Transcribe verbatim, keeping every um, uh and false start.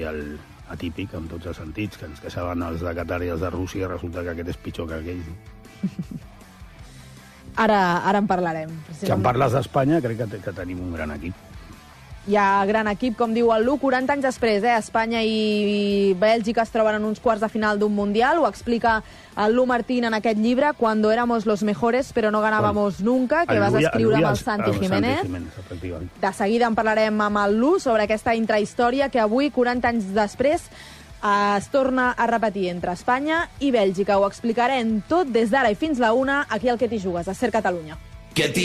Mundial atípic, en tots els sentits, que ens queixaven els de Qatar i els de Rússia, resulta que aquest és pitjor que aquell. Ara, ara en parlarem. Si em parles d'Espanya, crec que, que tenim un gran equip. Hi ha gran equip, com diu el Lu, quaranta anys després, eh? Espanya i Bèlgica es troben en uns quarts de final d'un Mundial, ho explica el Lu Martín en aquest llibre, Cuando éramos los mejores pero no ganábamos nunca, que vas escriure amb el Santi Jiménez. De seguida en parlarem amb el Lu sobre aquesta intrahistòria que avui, quaranta anys després, es torna a repetir entre Espanya i Bèlgica. Ho explicarem tot des d'ara i fins la una, aquí al Que t'hi jugues, a Ser Catalunya.